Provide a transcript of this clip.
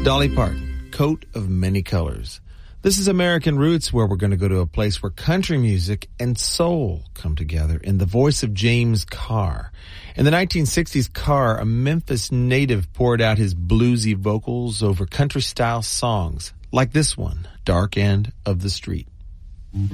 Dolly Parton, Coat of Many Colors. This is American Roots, where we're going to go to a place where country music and soul come together in the voice of James Carr. In the 1960s, Carr, a Memphis native, poured out his bluesy vocals over country-style songs like this one, Dark End of the Street.